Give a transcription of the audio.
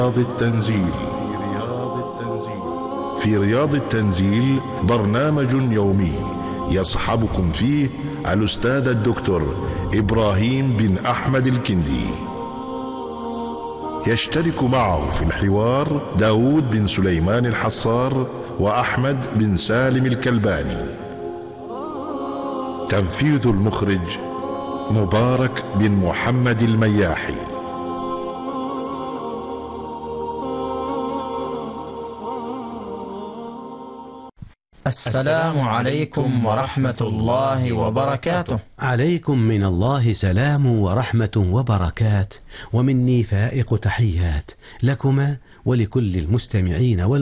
التنزيل. في رياض التنزيل برنامج يومي يصحبكم فيه الأستاذ الدكتور إبراهيم بن أحمد الكندي. يشترك معه في الحوار داود بن سليمان الحصار وأحمد بن سالم الكلباني. تنفيذ المخرج مبارك بن محمد المياحي. السلام عليكم ورحمة الله وبركاته. عليكم من الله سلام ورحمة وبركات، ومني فائق تحيات لكما ولكل المستمعين